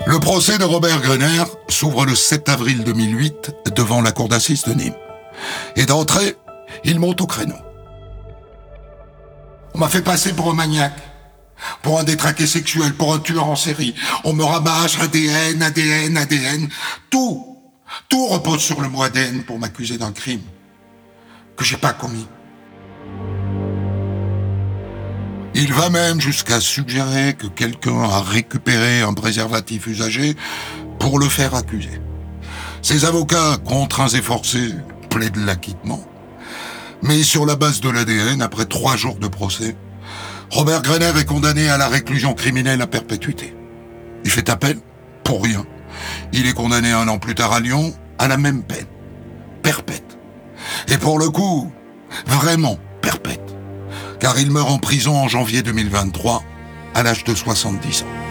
Le procès de Robert Grener s'ouvre le 7 avril 2008 devant la cour d'assises de Nîmes. Et d'entrée, il monte au créneau. On m'a fait passer pour un maniaque, pour un détraqué sexuel, pour un tueur en série. On me rabâche ADN. Tout repose sur le mot ADN pour m'accuser d'un crime que j'ai pas commis. Il va même jusqu'à suggérer que quelqu'un a récupéré un préservatif usagé pour le faire accuser. Ses avocats, contraints et forcés, plaident l'acquittement. Mais sur la base de l'ADN, après 3 jours de procès, Robert Grener est condamné à la réclusion criminelle à perpétuité. Il fait appel pour rien. Il est condamné 1 an plus tard à Lyon à la même peine, perpète. Et pour le coup, vraiment perpète. Car il meurt en prison en janvier 2023, à l'âge de 70 ans.